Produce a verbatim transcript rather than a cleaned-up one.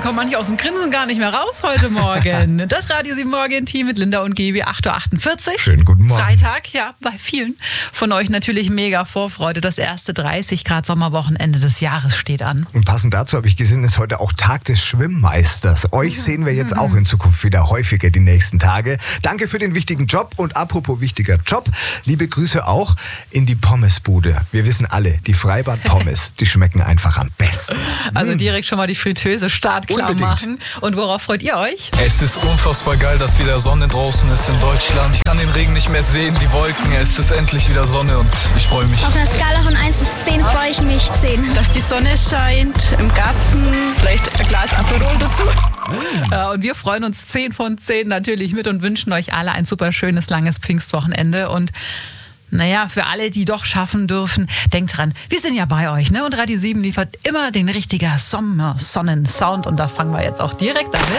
kommen manche aus dem Grinsen gar nicht mehr raus heute Morgen. Das Radio sieben Morgen-Team mit Linda und Gaby, acht Uhr achtundvierzig. Schönen guten Morgen. Freitag, ja, bei vielen von euch natürlich mega Vorfreude. Das erste dreißig Grad Sommerwochenende des Jahres steht an. Und passend dazu habe ich gesehen, ist heute auch Tag des Schwimmmeisters. Euch sehen wir jetzt auch in Zukunft wieder häufiger die nächsten Tage. Danke für den wichtigen Job und apropos wichtiger Job, liebe Grüße auch in die Pommesbude. Wir wissen alle, die Freibad-Pommes, die schmecken einfach am besten. Also direkt schon mal die Fritteuse startklar Unbedingt. machen. Und worauf freut ihr euch? Es ist unfassbar geil, dass wieder Sonne draußen ist in Deutschland. Ich kann den Regen nicht mehr sehen, die Wolken. Es ist endlich wieder Sonne und ich freue mich. Auf einer Skala von eins bis zehn freue ich mich zehn. Dass die Sonne scheint im Garten, vielleicht ein Glas Aperol dazu. Ja, und wir freuen uns zehn von zehn natürlich mit und wünschen euch alle ein super schönes, langes Pfingstwochenende. Und naja, für alle, die doch schaffen dürfen, denkt dran, wir sind ja bei euch, ne? Und Radio sieben liefert immer den richtigen Sommer-Sonnensound. Und da fangen wir jetzt auch direkt damit